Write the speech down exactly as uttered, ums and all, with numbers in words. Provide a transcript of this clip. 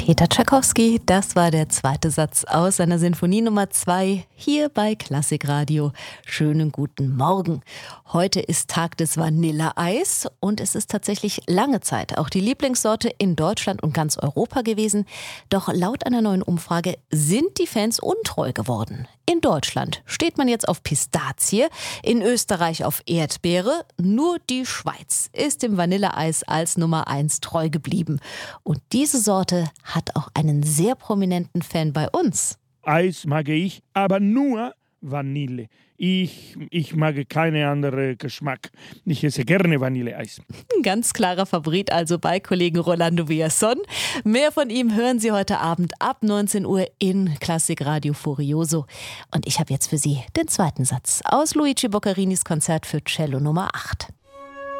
Peter Tschaikowski, das war der zweite Satz aus seiner Sinfonie Nummer zwei hier bei Klassikradio. Schönen guten Morgen. Heute ist Tag des Vanilleeis und es ist tatsächlich lange Zeit auch die Lieblingssorte in Deutschland und ganz Europa gewesen. Doch laut einer neuen Umfrage sind die Fans untreu geworden. In Deutschland steht man jetzt auf Pistazie, in Österreich auf Erdbeere. Nur die Schweiz ist dem Vanilleeis als Nummer eins treu geblieben. Und diese Sorte hat auch einen sehr prominenten Fan bei uns. Eis mag ich, aber nur Vanille. Ich, ich mag keinen anderen Geschmack. Ich esse gerne Vanilleeis. Ein ganz klarer Favorit also bei Kollegen Rolando Villazón. Mehr von ihm hören Sie heute Abend ab neunzehn Uhr in Klassikradio Furioso. Und ich habe jetzt für Sie den zweiten Satz aus Luigi Boccarinis Konzert für Cello Nummer acht.